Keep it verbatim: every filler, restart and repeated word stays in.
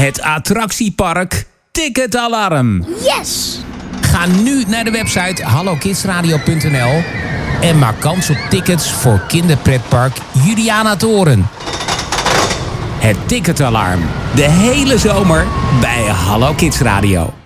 Het attractiepark Ticketalarm. Yes! Ga nu naar de website hallo kids radio punt n l en maak kans op tickets voor kinderpretpark Juliana Toren. Het Ticketalarm. De hele zomer bij Hallo Kids Radio.